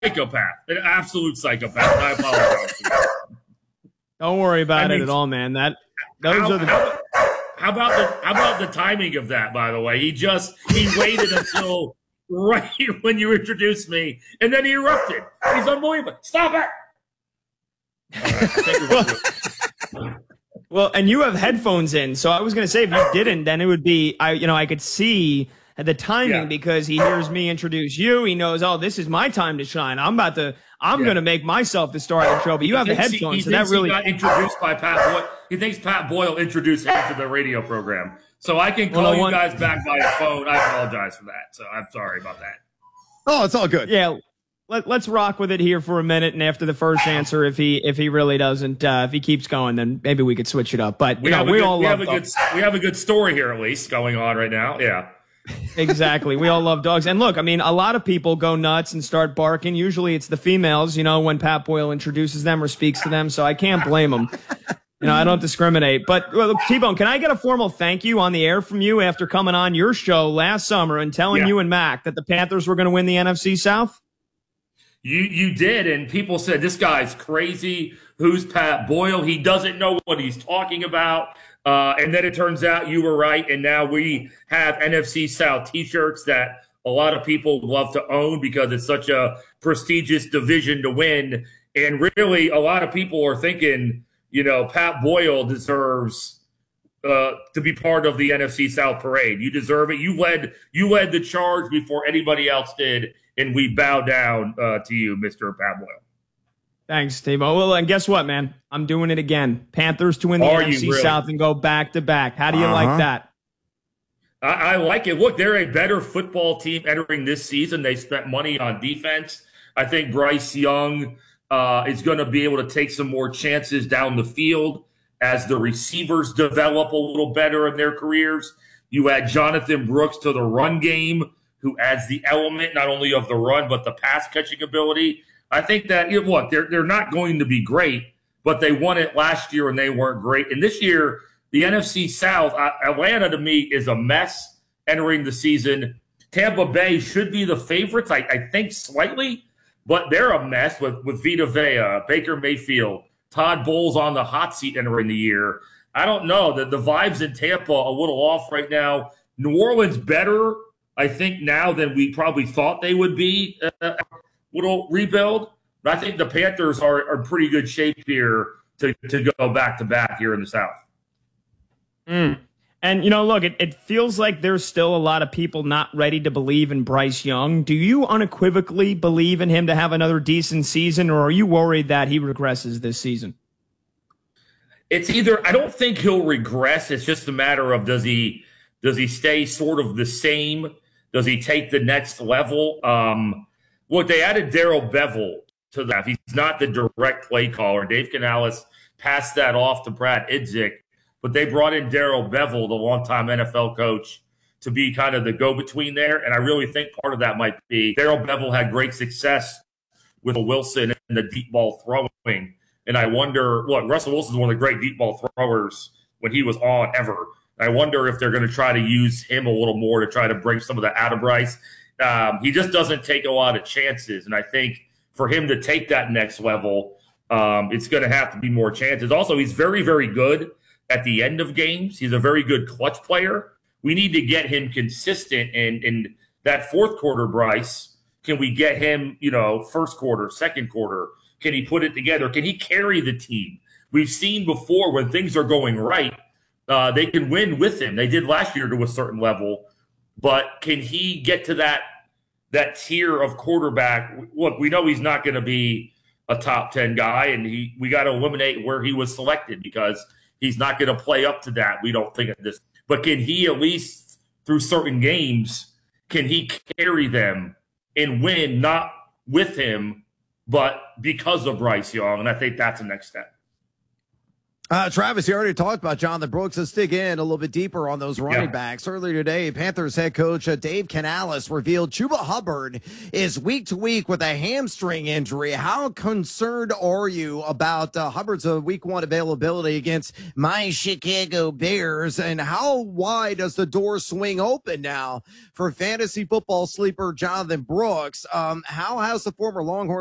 psychopath, an absolute psychopath. And I apologize for that. Don't worry about it at all, man. How about the timing of that? By the way, he waited until right when you introduced me, and then he erupted. He's unbelievable. Stop it. Well, and you have headphones in, so I was going to say if you didn't, then it would be I could see the timing because he hears me introduce you. He knows, oh, this is my time to shine. I'm going to make myself the star of the show. But you have the headphones, so that really got introduced by Pat Boyle. He thinks Pat Boyle introduced him to the radio program, so I can call you guys back by phone. I apologize for that. So I'm sorry about that. Oh, it's all good. Yeah. Let's rock with it here for a minute, and after the first answer, if he really doesn't, if he keeps going, then maybe we could switch it up. But we have a good story here at least going on right now. Yeah, exactly. We all love dogs, and look, I mean, a lot of people go nuts and start barking. Usually, it's the females, when Pat Boyle introduces them or speaks to them. So I can't blame them. I don't discriminate. But T-Bone, can I get a formal thank you on the air from you after coming on your show last summer and telling you and Mac that the Panthers were going to win the NFC South? You did, and people said, this guy's crazy. Who's Pat Boyle? He doesn't know what he's talking about. And then it turns out you were right, and now we have NFC South T-shirts that a lot of people love to own because it's such a prestigious division to win. And really, a lot of people are thinking, Pat Boyle deserves to be part of the NFC South parade. You deserve it. You led the charge before anybody else did. And we bow down to you, Mr. Pat Boyle. Thanks, Steve-O. Well, and guess what, man? I'm doing it again. Panthers to win the NFC South and go back-to-back. How do you like that? I like it. Look, they're a better football team entering this season. They spent money on defense. I think Bryce Young is going to be able to take some more chances down the field as the receivers develop a little better in their careers. You add Jonathan Brooks to the run game, who adds the element not only of the run but the pass catching ability. I think that they're not going to be great, but they won it last year and they weren't great. And this year, the NFC South, Atlanta to me is a mess entering the season. Tampa Bay should be the favorites, I think slightly, but they're a mess with Vita Vea, Baker Mayfield, Todd Bowles on the hot seat entering the year. I don't know. The vibes in Tampa a little off right now. New Orleans better, I think, now than we probably thought they would be a little rebuild. But I think the Panthers are in pretty good shape here to go back-to-back here in the South. And, look, it feels like there's still a lot of people not ready to believe in Bryce Young. Do you unequivocally believe in him to have another decent season, or are you worried that he regresses this season? It's either – I don't think he'll regress. It's just a matter of does he stay sort of the same? Does he take the next level? Look, they added Darrell Bevell to that. He's not the direct play caller. Dave Canales passed that off to Brad Idzik, but they brought in Darrell Bevell, the longtime NFL coach, to be kind of the go-between there. And I really think part of that might be Darrell Bevell had great success with Wilson and the deep ball throwing. And I wonder, Russell Wilson's one of the great deep ball throwers when he was on ever. I wonder if they're going to try to use him a little more to try to bring some of that out of Bryce. He just doesn't take a lot of chances. And I think for him to take that next level, it's going to have to be more chances. Also, he's very, very good at the end of games. He's a very good clutch player. We need to get him consistent. And in that fourth quarter, Bryce, can we get him, first quarter, second quarter? Can he put it together? Can he carry the team? We've seen before when things are going right, they can win with him. They did last year to a certain level, but can he get to that tier of quarterback? Look, we know he's not going to be a top 10 guy, and we got to eliminate where he was selected because he's not going to play up to that. We don't think of this, but can he at least through certain games, can he carry them and win not with him, but because of Bryce Young? And I think that's the next step. Travis, you already talked about Jonathan Brooks. Let's dig in a little bit deeper on those running backs. Earlier today, Panthers head coach Dave Canales revealed Chuba Hubbard is week to week with a hamstring injury. How concerned are you about Hubbard's week 1 availability against my Chicago Bears? And how wide does the door swing open now for fantasy football sleeper Jonathan Brooks? How has the former Longhorn